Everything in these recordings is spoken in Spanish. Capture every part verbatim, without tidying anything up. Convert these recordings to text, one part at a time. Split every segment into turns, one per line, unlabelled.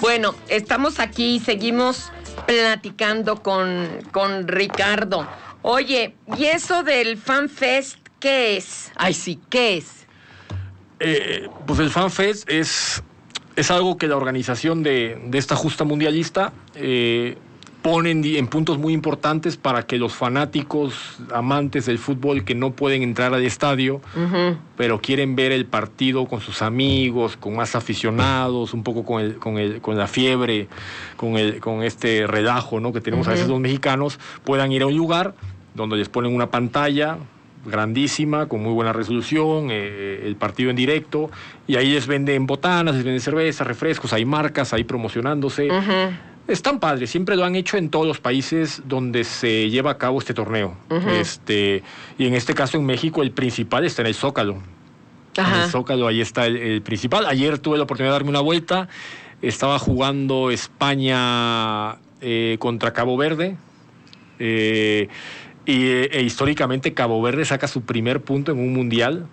Bueno, estamos aquí y seguimos platicando con, con Ricardo. Oye, ¿y eso del FanFest qué es? Ay, sí, ¿qué es?
Eh, pues el FanFest es, es algo que la organización de, de esta justa mundialista eh, pone en, en puntos muy importantes para que los fanáticos, amantes del fútbol que no pueden entrar al estadio, uh-huh. pero quieren ver el partido con sus amigos, con más aficionados, un poco con, el, con, el, con la fiebre, con, el, con este relajo, ¿no?, que tenemos uh-huh. a veces los mexicanos, puedan ir a un lugar donde les ponen una pantalla grandísima, con muy buena resolución, eh, el partido en directo, y ahí les venden botanas, les venden cerveza, refrescos, hay marcas ahí promocionándose. Uh-huh. Están padres, siempre lo han hecho en todos los países donde se lleva a cabo este torneo. Uh-huh. Este, y en este caso en México el principal está en el Zócalo. Ajá. En el Zócalo ahí está el, el principal. Ayer tuve la oportunidad de darme una vuelta, estaba jugando España eh, contra Cabo Verde, eh, y e, históricamente Cabo Verde saca su primer punto en un mundial.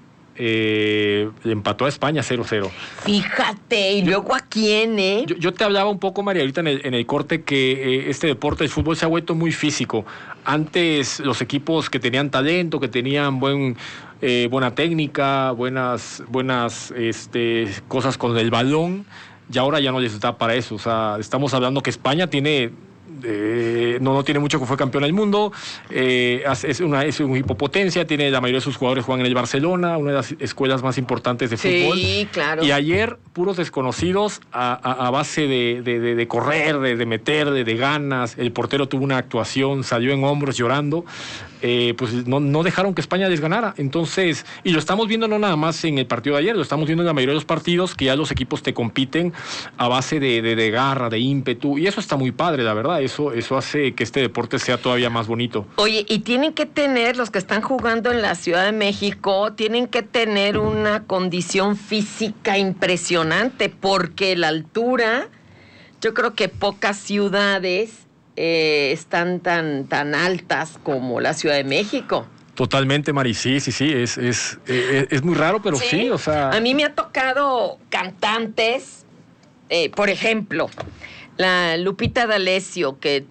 Eh, empató a España cero cero.
Fíjate, y luego a quién, ¿eh?
Yo, yo te hablaba un poco, María, ahorita en el, en el corte, que eh, este deporte, el fútbol, se ha vuelto muy físico. Antes los equipos que tenían talento, que tenían buen, eh, buena técnica, buenas, buenas este, cosas con el balón, y ahora ya no les da para eso. O sea, estamos hablando que España tiene... Eh, no, no tiene mucho, que fue campeón del mundo, eh, es, una, es un hipopotencia, tiene la mayoría de sus jugadores juegan en el Barcelona, una de las escuelas más importantes de fútbol.
Sí, claro.
Y ayer, puros desconocidos, a, a, a base de, de, de, de correr, de, de meter, de, de ganas, el portero tuvo una actuación, salió en hombros llorando, eh, pues no, no dejaron que España les ganara. Entonces, y lo estamos viendo no nada más en el partido de ayer, lo estamos viendo en la mayoría de los partidos, que ya los equipos te compiten a base de, de, de garra, de ímpetu, y eso está muy padre, la verdad. Eso, eso hace que este deporte sea todavía más bonito.
Oye, y tienen que tener, los que están jugando en la Ciudad de México, tienen que tener una condición física impresionante, porque la altura, yo creo que pocas ciudades eh, están tan, tan altas como la Ciudad de México.
Totalmente, Mari, sí, sí, sí, es, es, es, es muy raro, pero sí, sí, o sea...
A mí me ha tocado cantantes, eh, por ejemplo... La Lupita D'Alessio, que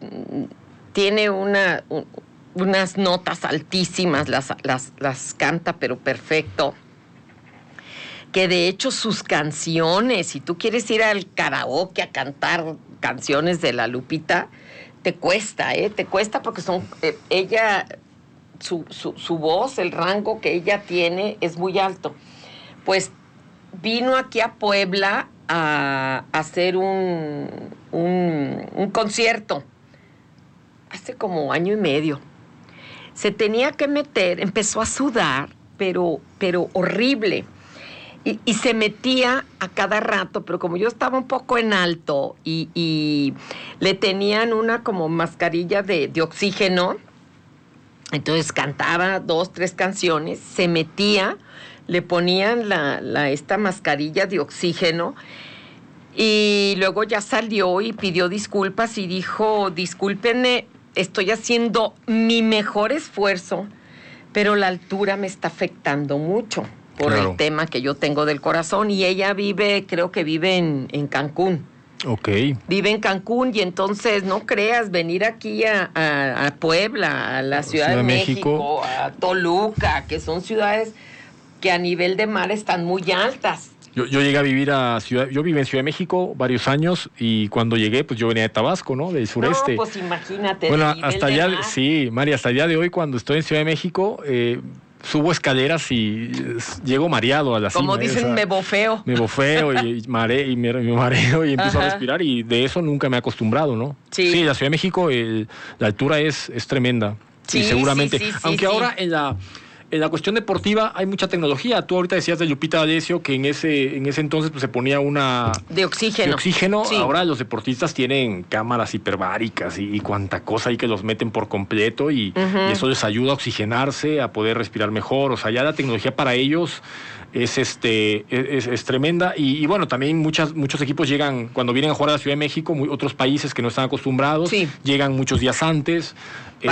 tiene una, un, unas notas altísimas, las, las, las canta pero perfecto. Que de hecho sus canciones, si tú quieres ir al karaoke a cantar canciones de la Lupita, te cuesta, ¿eh? Te cuesta porque son eh, ella, su, su, su voz, el rango que ella tiene es muy alto. Pues vino aquí a Puebla a hacer un, un, un concierto hace como año y medio. Se tenía que meter, empezó a sudar, pero, pero horrible. Y, y se metía a cada rato, pero como yo estaba un poco en alto y, y le tenían una como mascarilla de, de oxígeno, entonces cantaba dos, tres canciones, se metía, le ponían la, la, esta mascarilla de oxígeno y luego ya salió y pidió disculpas y dijo, discúlpenme, estoy haciendo mi mejor esfuerzo, pero la altura me está afectando mucho por claro. el tema que yo tengo del corazón. Y ella vive, creo que vive en, en Cancún.
Ok.
Vive en Cancún y entonces no creas, venir aquí a, a, a Puebla, a la Ciudad, Ciudad de México, México, a Toluca, que son ciudades que a nivel de mar están muy altas.
Yo, yo llegué a vivir a Ciudad, yo viví en Ciudad de México varios años y cuando llegué, pues yo venía de Tabasco, ¿no? Del sureste.
No, pues imagínate.
Bueno, hasta allá, mar. sí, María, hasta el día de hoy cuando estoy en Ciudad de México, eh, subo escaleras y llego mareado a la
Como
cima.
dicen,
o sea,
me bofeo.
Me bofeo y, mare, y me, me mareo y empiezo Ajá. a respirar y de eso nunca me he acostumbrado, ¿no?
Sí.
Sí, la Ciudad de México, el, la altura es, es tremenda.
Sí,
y seguramente,
sí, sí, sí,
aunque
sí.
ahora en la... En la cuestión deportiva hay mucha tecnología. Tú ahorita decías de Lupita D'Alessio que en ese en ese entonces pues, se ponía una...
De oxígeno.
De oxígeno.
Sí.
Ahora los deportistas tienen cámaras hiperbáricas y, y cuanta cosa ahí que los meten por completo y, uh-huh. y eso les ayuda a oxigenarse, a poder respirar mejor. O sea, ya la tecnología para ellos es este es, es tremenda. Y, y bueno, también muchas, muchos equipos llegan, cuando vienen a jugar a la Ciudad de México, muy, otros países que no están acostumbrados,
sí.
llegan muchos días antes.